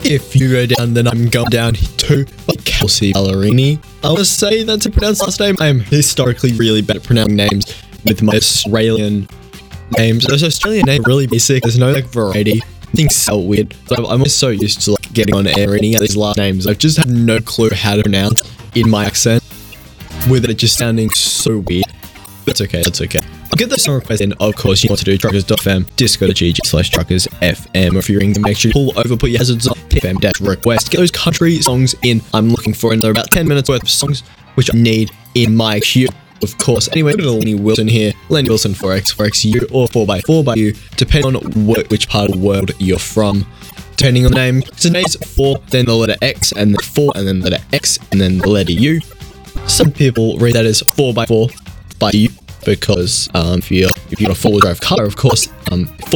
If you go down, then I'm going down to Kelsey Ballerini. I want to say that's how you pronounce last name. I am historically really bad at pronouncing names with my Australian names. Those Australian names are really basic. There's no variety. Things sound weird. But I'm always so used to getting on air reading out these last names. I just have no clue how to pronounce in my accent, with it just sounding so weird. That's okay. I'll get the song request in. Of course, you want to do truckers.fm, disco.gg/truckersfm. Or if you're ring them, make sure you pull over, put your hazards on, FM-request. Get those country songs in. I'm looking for another about 10 minutes worth of songs, which I need in my queue. Of course. Anyway, a little Lenny Wilson here. Lenny Wilson 4XU or 4x4 depending on which part of the world you're from. Depending on the name. So the name's 4, then the letter X, and then 4, and then the letter X, and then the letter U. Some people read that as 4x4 by U, because if you're a four-wheel drive car, of course, 4